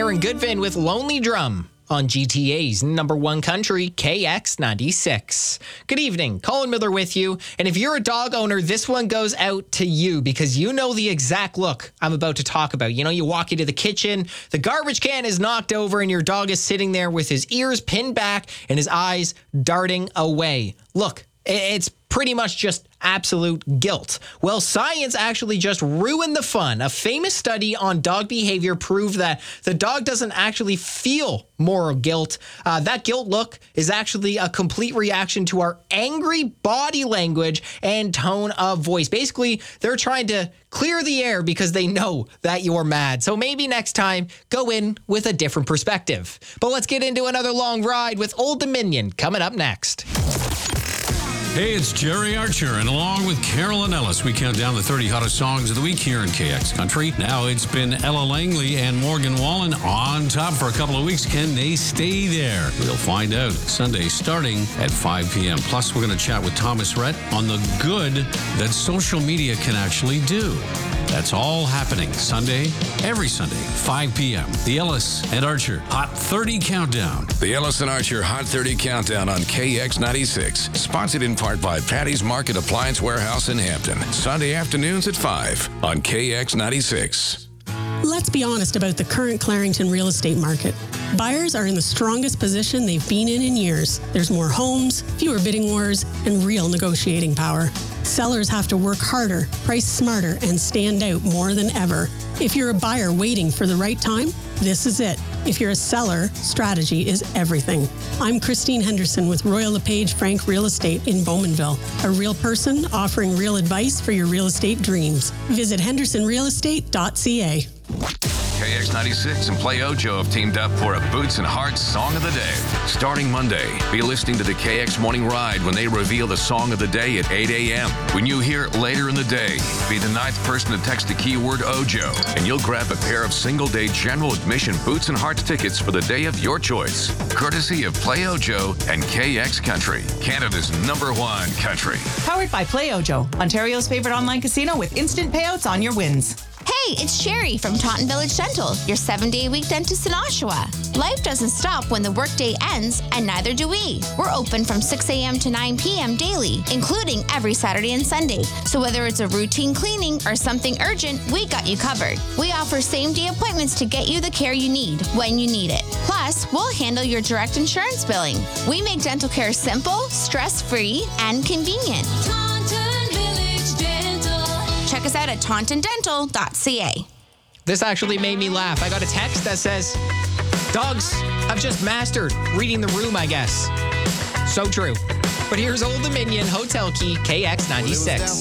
Aaron Goodvin with Lonely Drum on GTA's number one country, KX96. Good evening. Colin Miller with you. And if you're a dog owner, this one goes out to you because you know the exact look I'm about to talk about. You know, you walk into the kitchen, the garbage can is knocked over, and your dog is sitting there with his ears pinned back and his eyes darting away. Look, it's pretty much just absolute guilt. Well, science actually just ruined the fun. A famous study on dog behavior proved that the dog doesn't actually feel moral guilt. That guilt look is actually a complete reaction to our angry body language and tone of voice. Basically, they're trying to clear the air because they know that you're mad. So maybe next time, go in with a different perspective. But let's get into another long ride with Old Dominion coming up next. Hey, it's Jerry Archer, and along with Carolyn Ellis, we count down the 30 hottest songs of the week here in KX Country. Now it's been Ella Langley and Morgan Wallen on top for a couple of weeks. Can they stay there? We'll find out Sunday starting at 5 p.m. Plus, we're going to chat with Thomas Rhett on the good that social media can actually do. That's all happening Sunday, every Sunday, 5 p.m. The Ellis and Archer Hot 30 Countdown. The Ellis and Archer Hot 30 Countdown on KX96. Sponsored in part by Patty's Market Appliance Warehouse in Hampton. Sunday afternoons at 5 on KX96. Let's be honest about the current Clarington real estate market. Buyers are in the strongest position they've been in years. There's more homes, fewer bidding wars, and real negotiating power. Sellers have to work harder, price smarter, and stand out more than ever. If you're a buyer waiting for the right time, this is it. If you're a seller, strategy is everything. I'm Christine Henderson with Royal LePage Frank Real Estate in Bowmanville, a real person offering real advice for your real estate dreams. Visit hendersonrealestate.ca. KX96 and Play Ojo have teamed up for a Boots and Hearts Song of the Day. Starting Monday, be listening to the KX Morning Ride when they reveal the Song of the Day at 8 a.m. When you hear it later in the day, be the 9th person to text the keyword Ojo, and you'll grab a pair of single-day general admission Boots and Hearts tickets for the day of your choice. Courtesy of Play Ojo and KX Country, Canada's number one country. Powered by Play Ojo, Ontario's favorite online casino with instant payouts on your wins. Hey, it's Sherry from Taunton Village Dental, your 7-day-a-week dentist in Oshawa. Life doesn't stop when the workday ends, and neither do we. We're open from 6 a.m. to 9 p.m. daily, including every Saturday and Sunday. So whether it's a routine cleaning or something urgent, we got you covered. We offer same-day appointments to get you the care you need when you need it. Plus, we'll handle your direct insurance billing. We make dental care simple, stress-free, and convenient. Check us out at tauntondental.ca. This actually made me laugh. I got a text that says, dogs have just mastered reading the room, I guess. So true. But here's Old Dominion Hotel Key KX96.